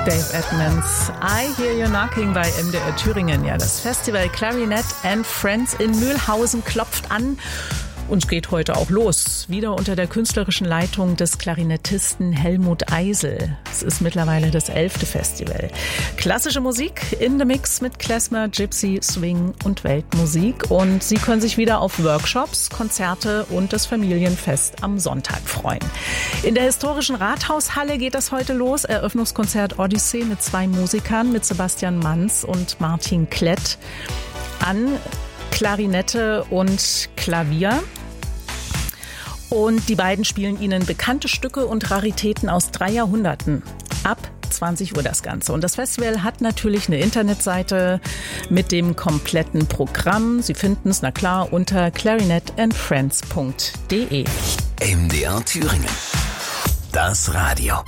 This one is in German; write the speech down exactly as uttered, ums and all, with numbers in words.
Dave Edmonds, I Hear You Knocking bei M D R Thüringen. Ja, das Festival Clarinet and Friends in Mühlhausen klopft an. Und geht heute auch los, wieder unter der künstlerischen Leitung des Klarinettisten Helmut Eisel. Es ist mittlerweile das elfte Festival. Klassische Musik in the Mix mit Klezmer, Gypsy, Swing und Weltmusik. Und Sie können sich wieder auf Workshops, Konzerte und das Familienfest am Sonntag freuen. In der historischen Rathaushalle geht das heute los. Eröffnungskonzert Odyssee mit zwei Musikern, mit Sebastian Manz und Martin Klett an Klarinette und Klavier. Und die beiden spielen Ihnen bekannte Stücke und Raritäten aus drei Jahrhunderten. Ab zwanzig Uhr das Ganze. Und das Festival hat natürlich eine Internetseite mit dem kompletten Programm. Sie finden es, na klar, unter clarinet and friends punkt de. M D R Thüringen. Das Radio.